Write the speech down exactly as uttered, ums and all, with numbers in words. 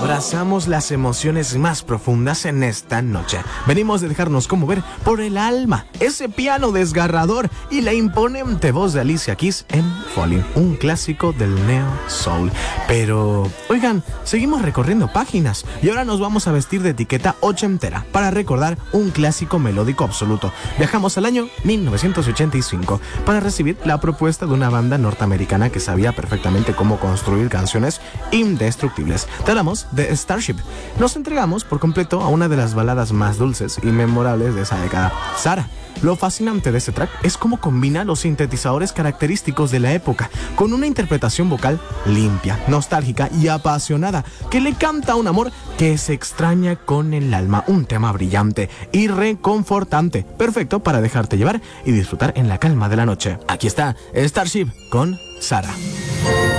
abrazamos las emociones más profundas en esta noche. Venimos de dejarnos conmover por el alma, ese piano desgarrador y la imponente voz de Alicia Keys en Falling, un clásico del neo soul. Pero, oigan, seguimos recorriendo páginas y ahora nos vamos a vestir de etiqueta ochentera para recordar un clásico melódico absoluto. Viajamos al año mil novecientos ochenta y cinco para recibir la propuesta de una banda norteamericana que sabía perfectamente cómo construir canciones indestructibles. Te hablamos de Starship. Nos entregamos por completo a una de las baladas más dulces y memorables de esa década, Sarah. Lo fascinante de este track es cómo combina los sintetizadores característicos de la época con una interpretación vocal limpia, nostálgica y apasionada que le canta un amor que se extraña con el alma. Un tema brillante y reconfortante, perfecto para dejarte llevar y disfrutar en la calma de la noche. Aquí está Starship con Sarah.